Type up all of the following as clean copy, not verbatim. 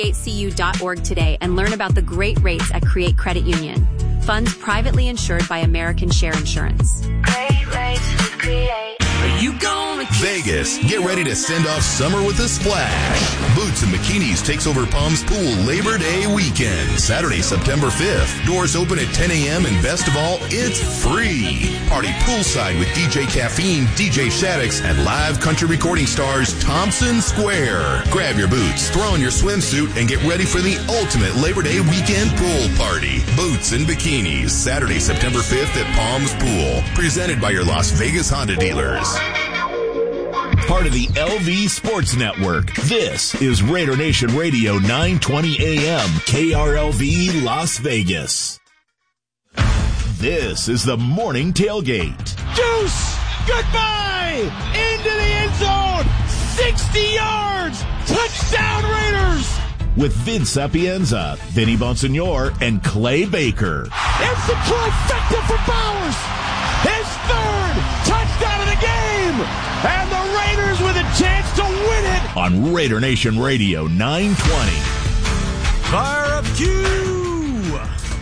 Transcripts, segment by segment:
createcu.org today and learn about the great rates at Create Credit Union. Funds privately insured by American Share Insurance. Great rates with Create. You gonna Vegas, get ready to send off summer with a splash. Boots and Bikinis takes over Palms Pool Labor Day weekend, Saturday, September 5th. Doors open at 10 a.m. and best of all, it's free. Party poolside with DJ Caffeine, DJ Shaddix, and live country recording stars Thompson Square. Grab your boots, throw on your swimsuit, and get ready for the ultimate Labor Day weekend pool party. Boots and Bikinis, Saturday, September 5th at Palms Pool. Presented by your Las Vegas Honda dealers. Part of the LV Sports Network. This is Raider Nation Radio 920 AM KRLV Las Vegas. This is the morning tailgate. Deuce! Goodbye! Into the end zone! 60 yards! Touchdown Raiders! With Vince Sapienza, Vinny Bonsignore, and Clay Baker. It's the trifecta for Bowers! His third touchdown of the game! And the Raiders with a chance to win it! On Raider Nation Radio 920. Fire up Q!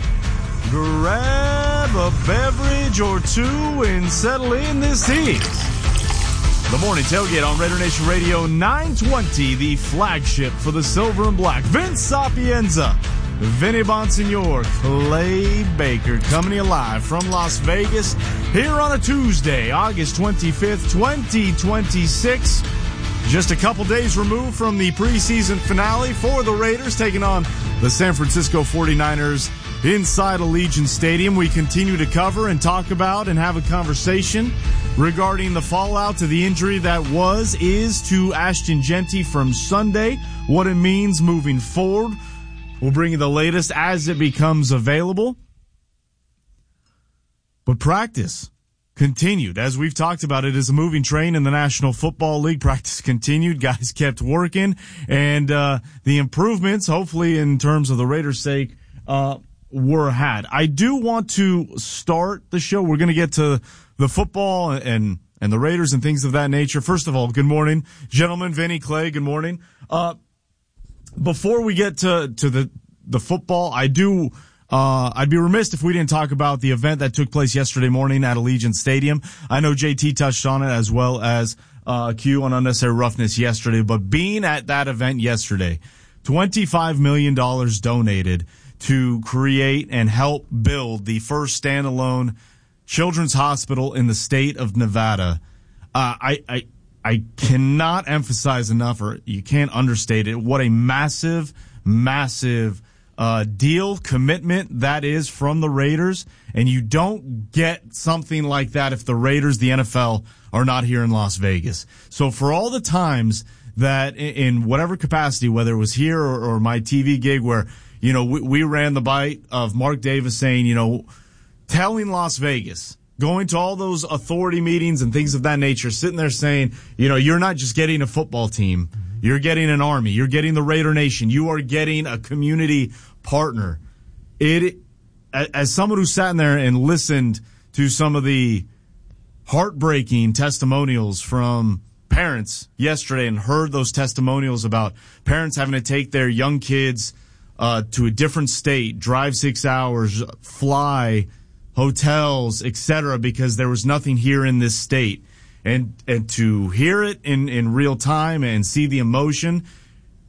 Grab a beverage or two and settle in. This is the morning tailgate on Raider Nation Radio 920, the flagship for the silver and black. Vince Sapienza, Vinny Bonsignore, Clay Baker coming to you live from Las Vegas here on a Tuesday, August 25th, 2026. Just a couple days removed from the preseason finale for the Raiders taking on the San Francisco 49ers inside Allegiant Stadium. We continue to cover and talk about and have a conversation regarding the fallout to the injury that is to Ashton Jeanty from Sunday, what it means moving forward. We'll bring you the latest as it becomes available. But practice continued. As we've talked about, it is a moving train in the National Football League. Practice continued. Guys kept working. And the improvements, hopefully in terms of the Raiders' sake, were had. I do want to start the show. We're going to get to the football and the Raiders and things of that nature. First of all, good morning, gentlemen. Vinny, Clay, good morning. Before we get to the football, I'd be remiss if we didn't talk about the event that took place yesterday morning at Allegiant Stadium. I know JT touched on it as well as Q on unnecessary roughness yesterday, but being at that event yesterday, $25 million donated to create and help build the first standalone children's hospital in the state of Nevada. I cannot emphasize enough, or you can't understate it, what a massive deal, commitment that is from the Raiders. And you don't get something like that if the Raiders, the NFL, are not here in Las Vegas. So for all the times that in whatever capacity, whether it was here or my TV gig where, you know, we ran the bite of Mark Davis saying, you know, telling Las Vegas, going to all those authority meetings and things of that nature, sitting there saying, you know, you're not just getting a football team. You're getting an army. You're getting the Raider Nation. You are getting a community partner. As someone who sat in there and listened to some of the heartbreaking testimonials from parents yesterday and heard those testimonials about parents having to take their young kids to a different state, drive 6 hours, fly, hotels, etc., because there was nothing here in this state. And to hear it in real time and see the emotion